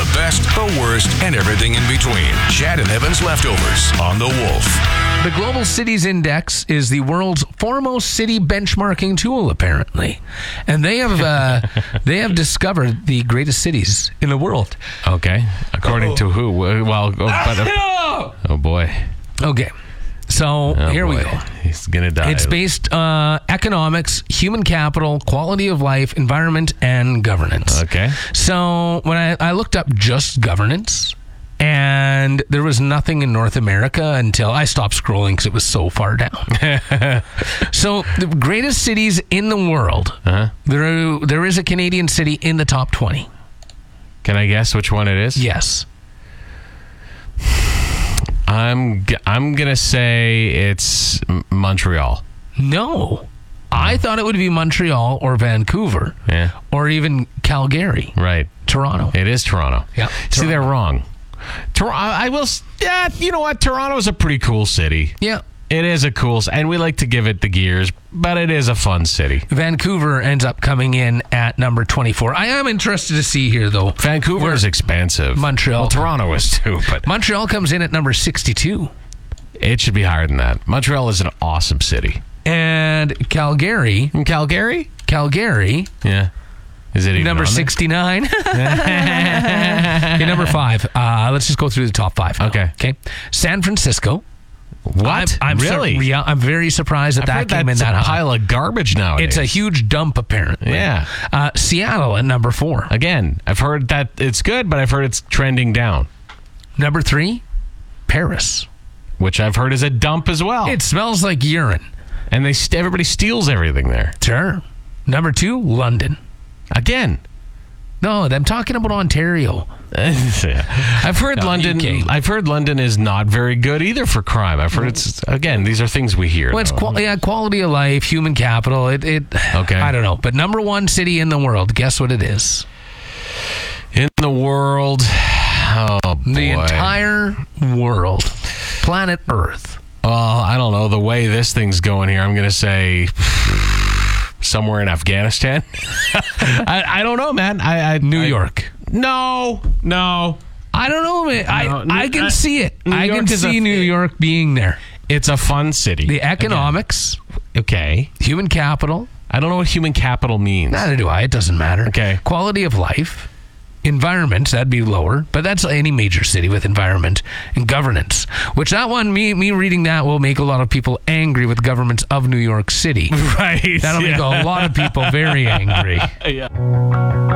the best, the worst, and everything in between. Chad and Evan's Leftovers on The Wolf. The Global Cities Index is the world's foremost city benchmarking tool, apparently. And they have discovered the greatest cities in the world. Okay. According to who? Well, oh boy. Okay. So here we go. He's going to die. It's based economics, human capital, quality of life, environment, and governance. Okay. So when I looked up just governance, and there was nothing in North America until I stopped scrolling because it was so far down. So the greatest cities in the world, there is a Canadian city in the top 20. Can I guess which one it is? Yes. I'm gonna say it's Montreal. No. I thought it would be Montreal or Vancouver. Yeah. Or even Calgary. Right. Toronto. It is Toronto. Yeah. See, they're wrong. I will. Yeah. You know what? Toronto is a pretty cool city. Yeah. It is a cool, and we like to give it the gears, but it is a fun city. Vancouver ends up coming in at number 24. I am interested to see here, though. Vancouver is expensive. Montreal. Well, Toronto is too, but Montreal comes in at number 62. It should be higher than that. Montreal is an awesome city. And Calgary. Calgary? Yeah. Is it even number on there? 69? Okay, number 5. Let's just go through the top 5 now. Okay. San Francisco. What? I'm really? I'm very surprised that came in that high. It's a pile of garbage nowadays. It's a huge dump, apparently. Yeah. Seattle at number 4. Again, I've heard that it's good, but I've heard it's trending down. Number 3, Paris. Which I've heard is a dump as well. It smells like urine. And everybody steals everything there. Sure. Number 2, London. Again. No, I'm talking about Ontario. I've heard London. UK. I've heard London is not very good either for crime. I've heard it's again. These are things we hear. Well, it's quality of life, human capital. Okay. I don't know, but number 1 city in the world. Guess what it is? In the world, oh boy. The entire world, planet Earth. Well, I don't know the way this thing's going here. I'm going to say somewhere in Afghanistan. I don't know, man. New York. No. I don't know, man. I can see it. I can see New York being there. It's a fun city. The economics. Okay. Human capital. I don't know what human capital means. Neither do I. It doesn't matter. Okay. Quality of life. Environment, that'd be lower, but that's any major city with environment and governance, which that one, me reading that will make a lot of people angry with governments of New York City. Right. That'll make a lot of people very angry. Yeah.